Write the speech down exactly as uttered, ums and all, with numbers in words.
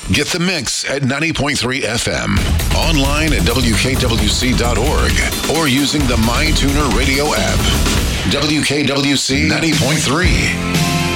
Get the mix at ninety point three F M, online at W K W C dot org, or using the MyTuner Radio app. W K W C ninety point three.